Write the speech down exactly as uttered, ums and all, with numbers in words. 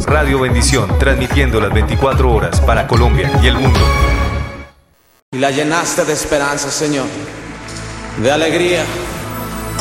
Radio Bendición, transmitiendo las veinticuatro horas para Colombia y el mundo. Y la llenaste de esperanza, Señor, de alegría.